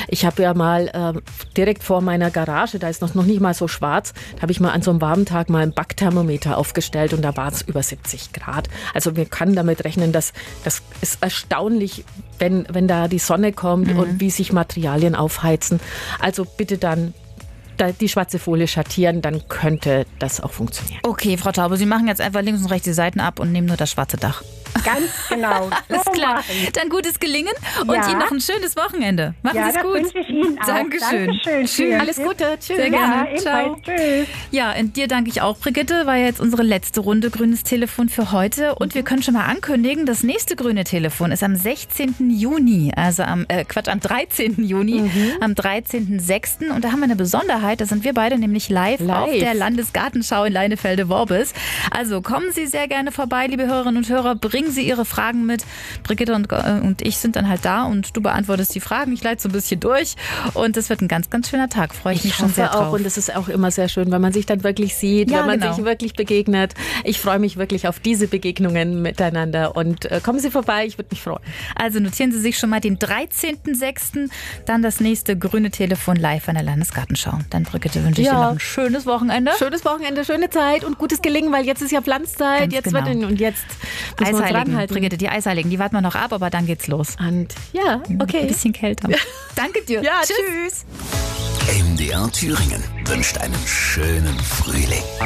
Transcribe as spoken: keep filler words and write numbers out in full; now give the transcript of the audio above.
Ich habe ja mal äh, direkt vor meiner Garage, da ist noch, noch nicht mal so schwarz, da habe ich mal an so einem warmen Tag mal ein Backthermometer aufgestellt und da war es über siebzig Grad. Also wir können damit rechnen, dass das ist erstaunlich, wenn, wenn da die Sonne kommt mhm. und wie sich Materialien aufheizen. Also bitte dann die schwarze Folie schattieren, dann könnte das auch funktionieren. Okay, Frau Taube, Sie machen jetzt einfach links und rechts die Seiten ab und nehmen nur das schwarze Dach. Ganz genau. Alles klar. Dann gutes Gelingen und ja. Ihnen noch ein schönes Wochenende. Machen ja, Sie es gut. Ja, das wünsche ich Ihnen auch. Dankeschön. Dankeschön. Tschüss. Alles Gute. Tschüss. Sehr gerne. Ja, Ciao. Tschüss. Ja, und dir danke ich auch, Brigitte. War ja jetzt unsere letzte Runde grünes Telefon für heute. Und wir können schon mal ankündigen, das nächste grüne Telefon ist am sechzehnten Juni. Also am, äh, Quatsch, am dreizehnten Juni. Mhm. Am dreizehnten sechsten Und da haben wir eine Besonderheit. Da sind wir beide nämlich live, live. auf der Landesgartenschau in Leinefelde-Worbis. Also kommen Sie sehr gerne vorbei, liebe Hörerinnen und Hörer. Bringen Sie Ihre Fragen mit. Brigitte und, äh, und ich sind dann halt da und du beantwortest die Fragen. Ich leite so ein bisschen durch und das wird ein ganz, ganz schöner Tag. Freue ich, ich mich schon sehr drauf. Auch, und das ist auch immer sehr schön, wenn man sich dann wirklich sieht, ja, wenn man genau. sich wirklich begegnet. Ich freue mich wirklich auf diese Begegnungen miteinander und äh, kommen Sie vorbei, ich würde mich freuen. Also notieren Sie sich schon mal den dreizehnten sechsten Dann das nächste grüne Telefon live an der Landesgartenschau. Dann, Brigitte, wünsche ich ja. dir noch ein schönes Wochenende. Schönes Wochenende, schöne Zeit und gutes Gelingen, weil jetzt ist ja Pflanzzeit. Ganz jetzt genau. wird und jetzt Eisheiligen, Brigitte, die Eisheiligen, die warten wir noch ab, aber dann geht's los. Und ja, okay. Ein bisschen kälter. Danke dir. Ja, tschüss. tschüss. M D R Thüringen wünscht einen schönen Frühling.